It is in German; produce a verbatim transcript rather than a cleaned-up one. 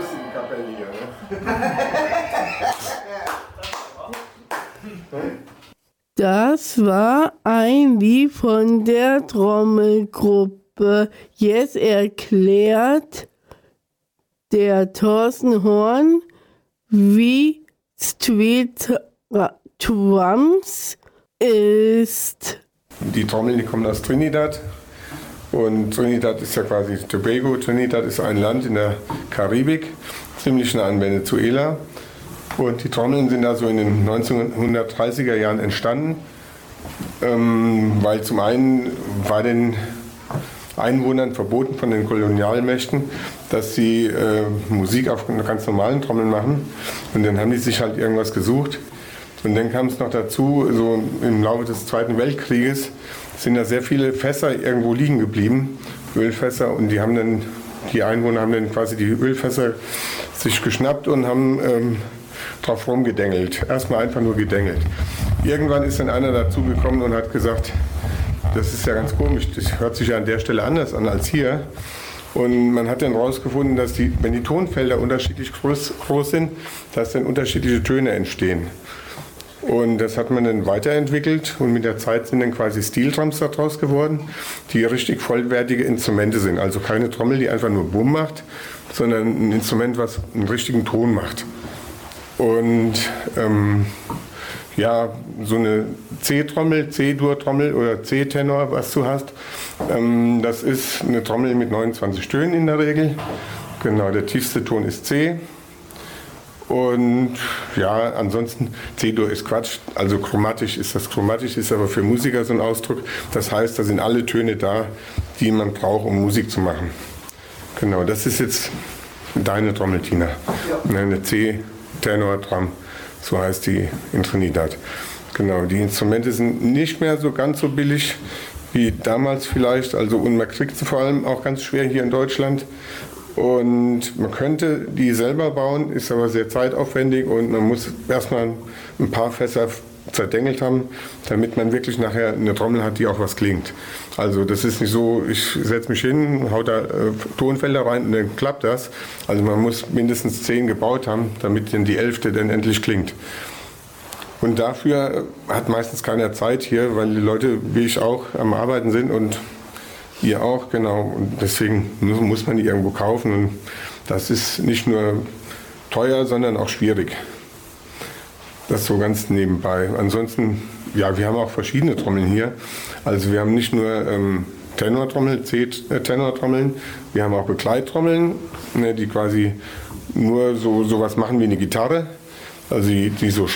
lustige Kapelle hier. Ne? Das war ein Lied von der Trommelgruppe. Jetzt erklärt der Thorsten Horn, wie Street Drums ist. Die Trommeln, die kommen aus Trinidad. Und Trinidad ist ja quasi Tobago. Trinidad ist ein Land in der Karibik, ziemlich nah an Venezuela. Und die Trommeln sind da so in den neunzehnhundertdreißiger Jahren entstanden, ähm, weil zum einen war den Einwohnern verboten von den Kolonialmächten, dass sie äh, Musik auf ganz normalen Trommeln machen. Und dann haben die sich halt irgendwas gesucht. Und dann kam es noch dazu, so im Laufe des Zweiten Weltkrieges sind da sehr viele Fässer irgendwo liegen geblieben, Ölfässer, und die haben dann, die Einwohner haben dann quasi die Ölfässer sich geschnappt und haben ähm, drauf rumgedengelt. Erstmal einfach nur gedengelt. Irgendwann ist dann einer dazugekommen und hat gesagt, das ist ja ganz komisch, das hört sich ja an der Stelle anders an als hier. Und man hat dann herausgefunden, dass die, wenn die Tonfelder unterschiedlich groß, groß sind, dass dann unterschiedliche Töne entstehen. Und das hat man dann weiterentwickelt und mit der Zeit sind dann quasi Steel Drums daraus geworden, die richtig vollwertige Instrumente sind. Also keine Trommel, die einfach nur Bumm macht, sondern ein Instrument, was einen richtigen Ton macht. Und ähm, ja, so eine C-Trommel, C-Dur-Trommel oder C-Tenor, was du hast, ähm, das ist eine Trommel mit neunundzwanzig Tönen in der Regel. Genau, der tiefste Ton ist C. Und ja, ansonsten, C-Dur ist Quatsch, also chromatisch ist das. Chromatisch ist aber für Musiker so ein Ausdruck. Das heißt, da sind alle Töne da, die man braucht, um Musik zu machen. Genau, das ist jetzt deine Trommel, Tina. Ja. Eine C-Tenor-Drum, so heißt die in Trinidad. Genau, die Instrumente sind nicht mehr so ganz so billig wie damals vielleicht. Also, und man kriegt sie vor allem auch ganz schwer hier in Deutschland. Und man könnte die selber bauen, ist aber sehr zeitaufwendig und man muss erstmal ein paar Fässer zerdengelt haben, damit man wirklich nachher eine Trommel hat, die auch was klingt. Also das ist nicht so, ich setze mich hin, hau da äh, Tonfelder rein und dann klappt das. Also man muss mindestens zehn gebaut haben, damit dann die elfte dann endlich klingt. Und dafür hat meistens keiner Zeit hier, weil die Leute, wie ich auch, am Arbeiten sind und ihr auch, genau. Und deswegen muss man die irgendwo kaufen. Und das ist nicht nur teuer, sondern auch schwierig. Das so ganz nebenbei. Ansonsten, ja, wir haben auch verschiedene Trommeln hier. Also wir haben nicht nur ähm, Tenortrommeln, C-Tenortrommeln, wir haben auch Begleittrommeln, ne, die quasi nur so sowas machen wie eine Gitarre. Also die, die so